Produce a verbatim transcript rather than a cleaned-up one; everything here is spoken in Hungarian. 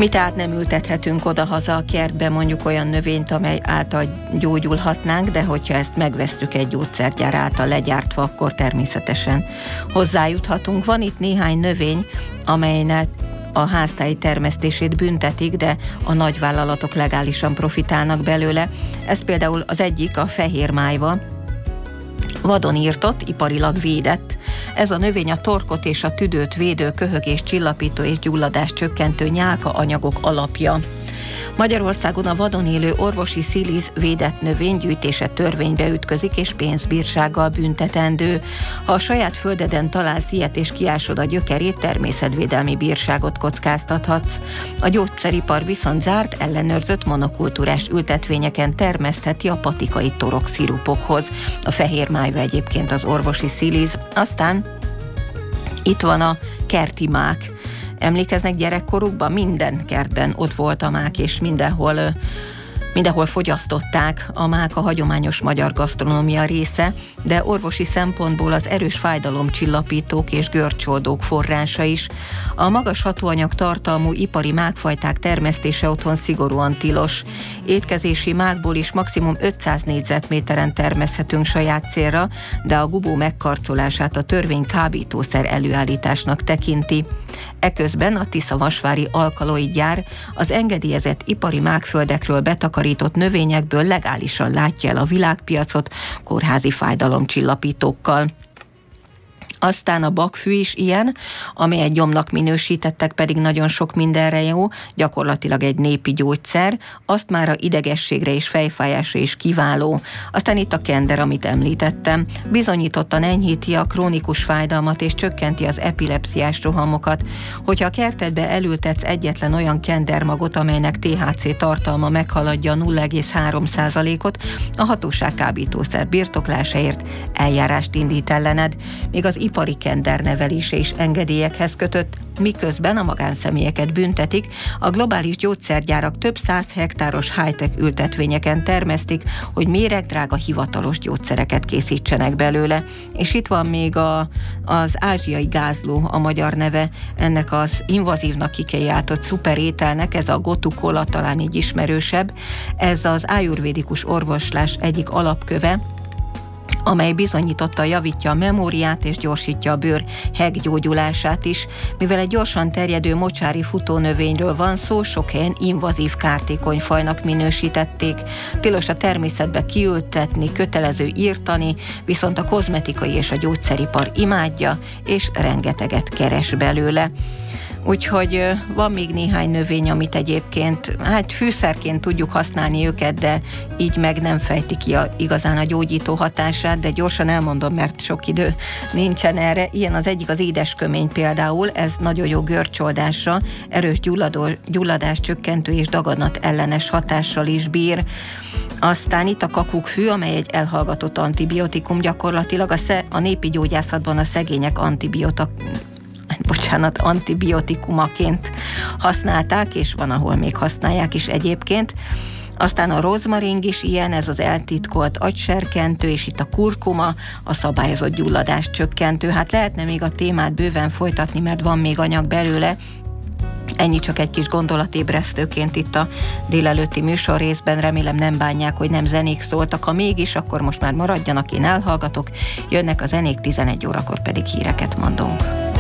Mi tehát nem ültethetünk oda-haza a kertbe mondjuk olyan növényt, amely által gyógyulhatnánk, de hogyha ezt megvesszük egy gyógyszergyár által legyártva, akkor természetesen hozzájuthatunk. Van itt néhány növény, amelynek a háztáji termesztését büntetik, de a nagyvállalatok legálisan profitálnak belőle. Ez például az egyik, a fehérmájva, vadon írtott, iparilag védett. Ez a növény a torkot és a tüdőt védő, köhögés csillapító és gyulladás csökkentő nyálka anyagok alapja. Magyarországon a vadon élő orvosi sziliz védett növény gyűjtése törvénybe ütközik és pénzbírsággal büntetendő. Ha a saját földeden találsz ilyet és kiásod a gyökerét, természetvédelmi bírságot kockáztathatsz. A gyógyszeripar viszont zárt, ellenőrzött monokultúrás ültetvényeken termesztheti a patikai torok szirupokhoz. A fehérmájva egyébként az orvosi sziliz. Aztán itt van a kerti mák. Emlékeznek gyerekkorukban? Minden kertben ott volt a mák, és mindenhol, mindenhol fogyasztották. A mák a hagyományos magyar gasztronómia része, de orvosi szempontból az erős fájdalomcsillapítók és görcsoldók forrása is. A magas hatóanyag tartalmú ipari mákfajták termesztése otthon szigorúan tilos. Étkezési mákból is maximum ötszáz négyzetméteren termeszthetünk saját célra, de a gubó megkarcolását a törvény kábítószer előállításnak tekinti. Eközben a Tisza-Vasvári alkaloid gyár az engedélyezett ipari mákföldekről betakarított növényekből legálisan látja el a világpiacot kórházi fájdalomcsillapítókkal. Aztán a bakfű is ilyen, amelyet gyomnak minősítettek, pedig nagyon sok mindenre jó, gyakorlatilag egy népi gyógyszer, azt már a idegességre és fejfájásra is kiváló. Aztán itt a kender, amit említettem, bizonyítottan enyhíti a krónikus fájdalmat és csökkenti az epilepsziás rohamokat. Hogyha a kertedbe elültetsz egyetlen olyan kendermagot, amelynek té há cé tartalma meghaladja a nulla egész három százalékot, a hatóság kábítószer birtoklásáért eljárást indít ellened, míg az ipari kender nevelése is engedélyekhez kötött, miközben a magánszemélyeket büntetik, a globális gyógyszergyárak több száz hektáros high-tech ültetvényeken termesztik, hogy méregdrága hivatalos gyógyszereket készítsenek belőle. És itt van még a, az ázsiai gázló, a magyar neve ennek az invazívnak kikiáltott szuperételnek, ez a gotukola, talán így ismerősebb. Ez az ájurvédikus orvoslás egyik alapköve, amely bizonyította javítja a memóriát és gyorsítja a bőr heggyógyulását is. Mivel egy gyorsan terjedő mocsári futónövényről van szó, sok helyen invazív kártékony fajnak minősítették. Tilos a természetbe kiültetni, kötelező írtani, viszont a kozmetikai és a gyógyszeripar imádja, és rengeteget keres belőle. Úgyhogy van még néhány növény, amit egyébként, hát fűszerként tudjuk használni őket, de így meg nem fejti ki a, igazán a gyógyító hatását, de gyorsan elmondom, mert sok idő nincsen erre. Ilyen az egyik az édeskömény például, ez nagyon jó görcsoldásra, erős gyulladó, gyulladás csökkentő és daganat ellenes hatással is bír. Aztán itt a kakukkfű, amely egy elhallgatott antibiotikum gyakorlatilag, a, sze, a népi gyógyászatban a szegények antibiotikum bocsánat, antibiotikumaként használták, és van, ahol még használják is egyébként. Aztán a rozmaring is ilyen, ez az eltitkolt agyserkentő, és itt a kurkuma, a szabályozott gyulladás csökkentő. Hát lehetne még a témát bőven folytatni, mert van még anyag belőle. Ennyi csak egy kis gondolatébresztőként itt a délelőtti műsor részben, remélem nem bánják, hogy nem zenék szóltak, ha mégis, akkor most már maradjanak, én elhallgatok, jönnek a zenék, tizenegy órakor pedig híreket mondunk.